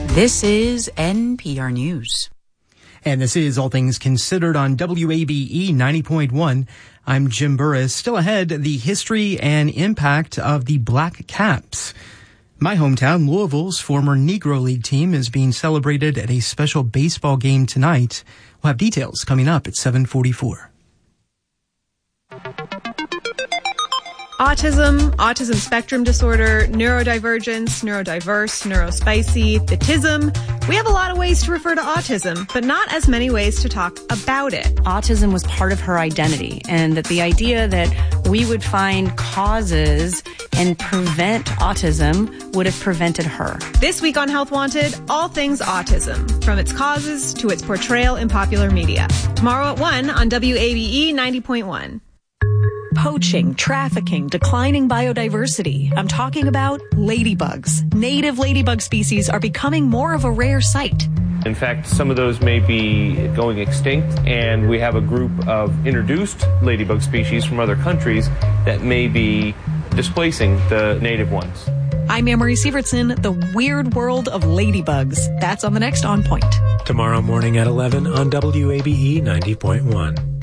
This is NPR News. And this is All Things Considered on WABE 90.1. I'm Jim Burris. Still ahead, the history and impact of the Black Caps. My hometown, Louisville's former Negro League team is being celebrated at a special baseball game tonight. We'll have details coming up at 7:44. Autism, autism spectrum disorder, neurodivergence, neurodiverse, neurospicy, autism. We have a lot of ways to refer to autism, but not as many ways to talk about it. Autism was part of her identity, and that the idea that we would find causes and prevent autism would have prevented her. This week on Health Wanted, all things autism, from its causes to its portrayal in popular media. Tomorrow at 1 on WABE 90.1. Poaching, trafficking, declining biodiversity. I'm talking about ladybugs. Native ladybug species are becoming more of a rare sight. In fact, some of those may be going extinct, and we have a group of introduced ladybug species from other countries that may be displacing the native ones. I'm Anne-Marie Sievertson, The Weird World of Ladybugs. That's on the next On Point. Tomorrow morning at 11 on WABE 90.1.